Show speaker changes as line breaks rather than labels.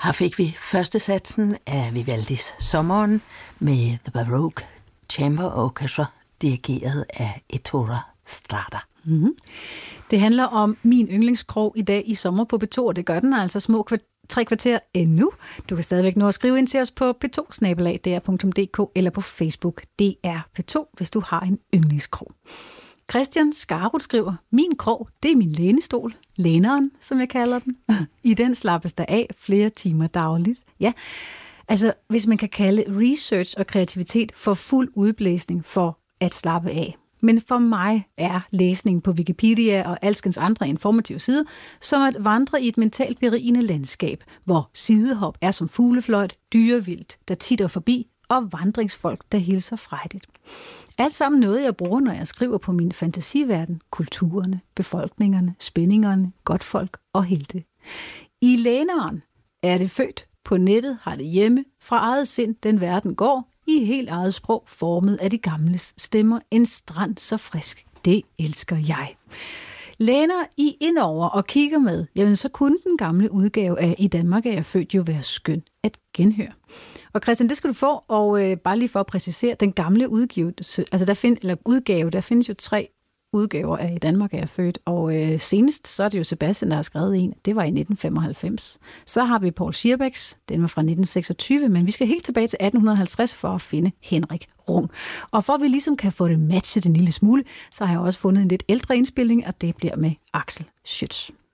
Her fik vi første satsen af Vivaldis Sommeren med The Baroque Chamber Orchestra, dirigeret af Ettore Strada.
Mm-hmm. Det handler om min yndlingskrog i dag i Sommer på P2, og det gør den altså små 3 kvarter endnu. Du kan stadigvæk nå at skrive ind til os på p2@dr.dk eller på Facebook DR P2, hvis du har en yndlingskrog. Christian Skarut skriver, min krog, det er min lænestol. Læneren, som jeg kalder den. I den slappes der af flere timer dagligt. Ja, altså hvis man kan kalde research og kreativitet for fuld udblæsning for at slappe af. Men for mig er læsning på Wikipedia og alskens andre informative sider som at vandre i et mentalt berigende landskab, hvor sidehop er som fuglefløjt, dyrevildt, der titter forbi, og vandringsfolk, der hilser frejdigt. Alt sammen noget, jeg bruger, når jeg skriver på min fantasiverden, kulturerne, befolkningerne, spændingerne, godtfolk og helte. I læneren er det født, på nettet har det hjemme, fra eget sind den verden går, i helt eget sprog, formet af de gamles stemmer, en strand så frisk, det elsker jeg. Læner I indover og kigger med, jamen så kunne den gamle udgave af I Danmark er jeg født jo være skøn at genhøre. Og Christian, det skal du få, og bare lige for at præcisere, den gamle udgave, der findes jo 3 udgaver af I Danmark er jeg født, og senest så er det jo Sebastian, der har skrevet en, det var i 1995. Så har vi Paul Schierbecks, den var fra 1926, men vi skal helt tilbage til 1850 for at finde Henrik Rung. Og for at vi ligesom kan få det matchet en lille smule, så har jeg også fundet en lidt ældre indspilning, og det bliver med Axel Schütz.